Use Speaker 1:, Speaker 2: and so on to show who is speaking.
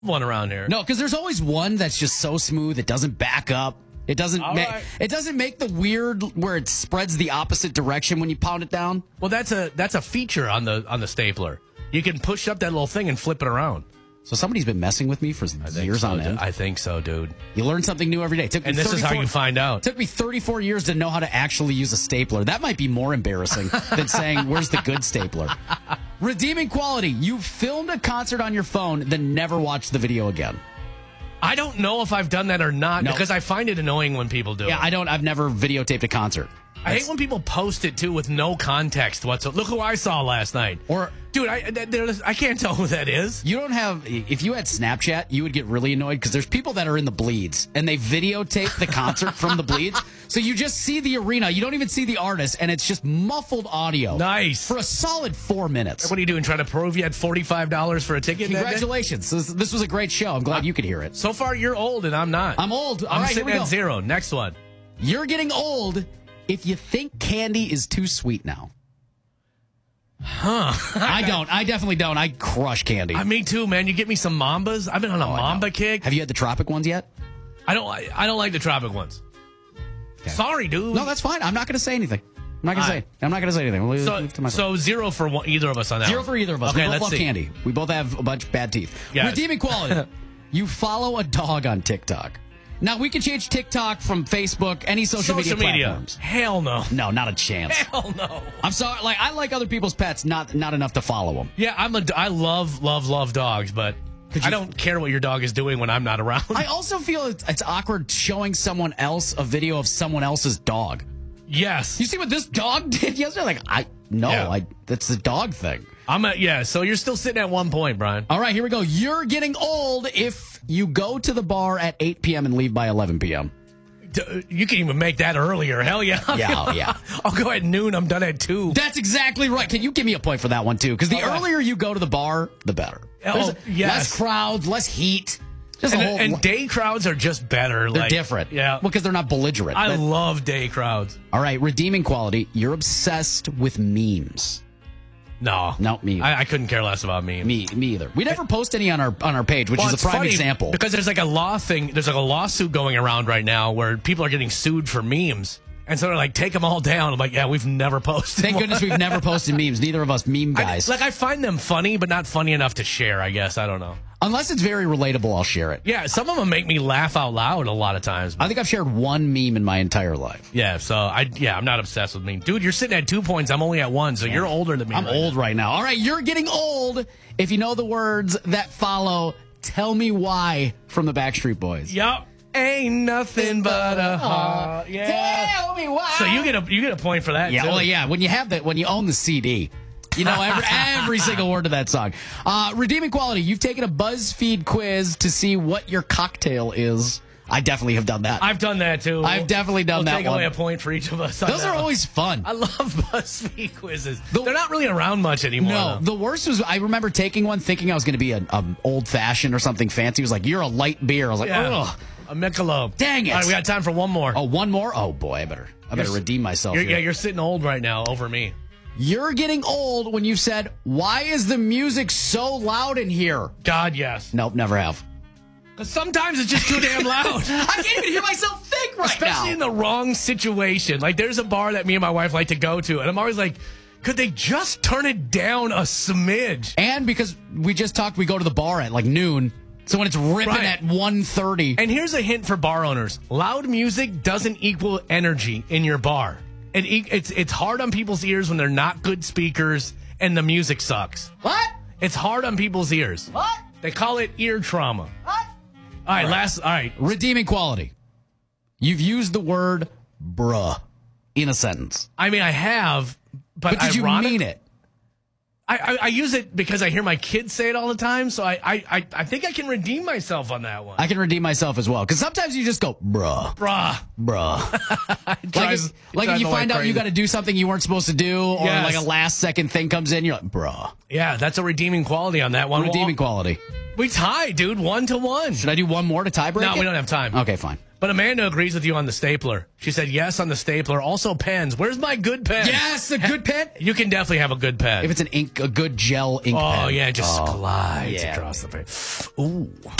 Speaker 1: one around here.
Speaker 2: No, because there's always one that's just so smooth it doesn't back up. It doesn't. It doesn't make the weird where it spreads the opposite direction when you pound it down.
Speaker 1: Well, that's a feature on the stapler. You can push up that little thing and flip it around.
Speaker 2: So somebody's been messing with me for years on end.
Speaker 1: I think so, dude.
Speaker 2: You learn something new every day.
Speaker 1: And this is how you find out.
Speaker 2: It took me 34 years to know how to actually use a stapler. That might be more embarrassing than saying, where's the good stapler? Redeeming quality. You filmed a concert on your phone, then never watched the video again.
Speaker 1: I don't know if I've done that or not because I find it annoying when people do it.
Speaker 2: Yeah, I've never videotaped a concert.
Speaker 1: I hate when people post it, too, with no context whatsoever. Look who I saw last night. Dude, I can't tell who that is.
Speaker 2: You don't have... If you had Snapchat, you would get really annoyed because there's people that are in the bleeds, and they videotape the concert from the bleeds. So you just see the arena. You don't even see the artist, and it's just muffled audio.
Speaker 1: Nice.
Speaker 2: For a solid 4 minutes.
Speaker 1: What are you doing, trying to prove you had $45 for a ticket?
Speaker 2: Congratulations. This was a great show. I'm glad you could hear it.
Speaker 1: So far, you're old, and I'm not.
Speaker 2: I'm old.
Speaker 1: I'm sitting at 0. Next one.
Speaker 2: You're getting old if you think candy is too sweet now.
Speaker 1: Huh.
Speaker 2: I don't. I definitely don't. I crush candy.
Speaker 1: Me too, man. You get me some Mambas. I've been on a Mamba kick.
Speaker 2: Have you had the tropic ones yet?
Speaker 1: I don't like the tropic ones. Okay. Sorry, dude.
Speaker 2: No, that's fine. I'm not going to say anything. I'm not going to say anything. We'll leave it to myself.
Speaker 1: So 0 for either of us on that.
Speaker 2: 0 for either of us.
Speaker 1: Okay,
Speaker 2: we both
Speaker 1: let's
Speaker 2: love
Speaker 1: see.
Speaker 2: candy. We both have a bunch of bad teeth.
Speaker 1: Yes.
Speaker 2: Redeeming quality. You follow a dog on TikTok. Now, we can change TikTok from Facebook, any social media platforms.
Speaker 1: Hell no.
Speaker 2: No, not a chance.
Speaker 1: Hell no.
Speaker 2: I'm sorry. I like other people's pets, not enough to follow them.
Speaker 1: Yeah, I love dogs, but I don't care what your dog is doing when I'm not around.
Speaker 2: I also feel it's awkward showing someone else a video of someone else's dog.
Speaker 1: Yes.
Speaker 2: You see what this dog did yesterday? That's the dog thing.
Speaker 1: So you're still sitting at 1 point, Brian.
Speaker 2: All right, here we go. You're getting old if you go to the bar at 8 p.m. and leave by 11 p.m.
Speaker 1: You can even make that earlier. Hell yeah.
Speaker 2: Yeah.
Speaker 1: I'll go at noon. I'm done at 2.
Speaker 2: That's exactly right. Can you give me a point for that one, too? Because the earlier you go to the bar, the better.
Speaker 1: Yes.
Speaker 2: Less crowds, less heat.
Speaker 1: And day crowds are just better.
Speaker 2: They're different.
Speaker 1: Yeah.
Speaker 2: Because they're not belligerent.
Speaker 1: I love day crowds.
Speaker 2: All right, redeeming quality. You're obsessed with memes.
Speaker 1: No,
Speaker 2: me.
Speaker 1: I couldn't care less about memes.
Speaker 2: Me either. We never post any on our page, which is a prime example.
Speaker 1: Because there's like a lawsuit going around right now where people are getting sued for memes. And so they're like, take them all down. I'm like, yeah, we've never posted.
Speaker 2: Thank goodness we've never posted memes. Neither of us meme guys.
Speaker 1: I find them funny, but not funny enough to share, I guess. I don't know.
Speaker 2: Unless it's very relatable, I'll share it.
Speaker 1: Yeah, some of them make me laugh out loud a lot of times.
Speaker 2: I think I've shared one meme in my entire life.
Speaker 1: Yeah, so I'm not obsessed with memes. Dude, you're sitting at 2 points. I'm only at 1, so you're older than me.
Speaker 2: I'm old right now. All right, you're getting old if you know the words that follow Tell Me Why from the Backstreet Boys.
Speaker 1: Yup. Ain't nothing but a heart. Yeah.
Speaker 2: Tell me why.
Speaker 1: So you get a point for that.
Speaker 2: Yeah,
Speaker 1: too.
Speaker 2: well, yeah. When you own the CD, you know every single word of that song. Redeeming quality. You've taken a BuzzFeed quiz to see what your cocktail is. I definitely have done that.
Speaker 1: I've done that too.
Speaker 2: I've definitely done that.
Speaker 1: Take away a point for each of us.
Speaker 2: Those are always fun.
Speaker 1: I love BuzzFeed quizzes. They're not really around much anymore.
Speaker 2: No, the worst was I remember taking one thinking I was going to be an old fashioned or something fancy. It was like, you're a light beer. I was like, ugh.
Speaker 1: A Michelob.
Speaker 2: Dang it.
Speaker 1: All right, we got time for one more.
Speaker 2: Oh, one more? Oh, boy, I better redeem myself here.
Speaker 1: Yeah, you're sitting old right now over me.
Speaker 2: You're getting old when you said, why is the music so loud in here?
Speaker 1: God, yes.
Speaker 2: Nope, never have.
Speaker 1: Because sometimes it's just too damn loud.
Speaker 2: I can't even hear myself think right now.
Speaker 1: Especially in the wrong situation. Like, there's a bar that me and my wife like to go to, and I'm always like, could they just turn it down a smidge?
Speaker 2: And because we just talked, we go to the bar at like noon. So when it's ripping at 1:30.
Speaker 1: And here's a hint for bar owners. Loud music doesn't equal energy in your bar. It's hard on people's ears when they're not good speakers and the music sucks.
Speaker 2: What?
Speaker 1: It's hard on people's ears.
Speaker 2: What?
Speaker 1: They call it ear trauma.
Speaker 2: What?
Speaker 1: All right.
Speaker 2: Redeeming quality. You've used the word bruh in a sentence.
Speaker 1: I mean, I have, but
Speaker 2: did you mean it?
Speaker 1: I use it because I hear my kids say it all the time, so I think I can redeem myself on that one.
Speaker 2: I can redeem myself as well, because sometimes you just go, bruh. like if you find out you got to do something you weren't supposed to do, or like a last second thing comes in, you're like, bruh.
Speaker 1: Yeah, that's a redeeming quality on that one.
Speaker 2: Redeeming quality.
Speaker 1: We tied, dude, 1-1.
Speaker 2: Should I do one more to tie break?
Speaker 1: No, we don't have time.
Speaker 2: Okay, fine.
Speaker 1: But Amanda agrees with you on the stapler. She said yes on the stapler. Also pens. Where's my good pen?
Speaker 2: Yes, a good pen.
Speaker 1: You can definitely have a good pen.
Speaker 2: If it's a good gel ink pen.
Speaker 1: Oh, yeah, it just glides
Speaker 2: yeah.
Speaker 1: across the page. Ooh.